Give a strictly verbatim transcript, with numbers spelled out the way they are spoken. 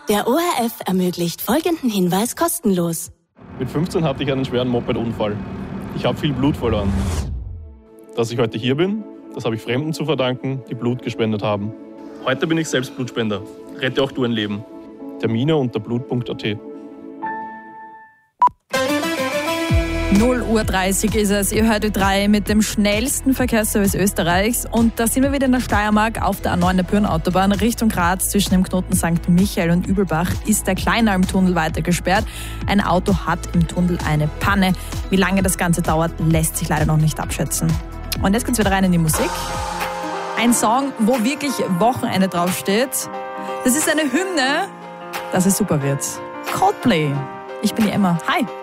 Der O R F ermöglicht folgenden Hinweis kostenlos. Mit fünfzehn hatte ich einen schweren Moped-Unfall. Ich habe viel Blut verloren. Dass ich heute hier bin, das habe ich Fremden zu verdanken, die Blut gespendet haben. Heute bin ich selbst Blutspender. Rette auch du ein Leben. Termine unter blut punkt a t. null Uhr dreißig ist es. Ihr hört Ö drei mit dem schnellsten Verkehrsservice Österreichs. Und da sind wir wieder in der Steiermark auf der A neun der Büren-Autobahn Richtung Graz. Zwischen dem Knoten Sankt Michael und Übelbach ist der Kleinalmtunnel weiter gesperrt. Ein Auto hat im Tunnel eine Panne. Wie lange das Ganze dauert, lässt sich leider noch nicht abschätzen. Und jetzt geht's wieder rein in die Musik. Ein Song, wo wirklich Wochenende draufsteht. Das ist eine Hymne, dass es super wird. Coldplay. Ich bin die Emma. Hi.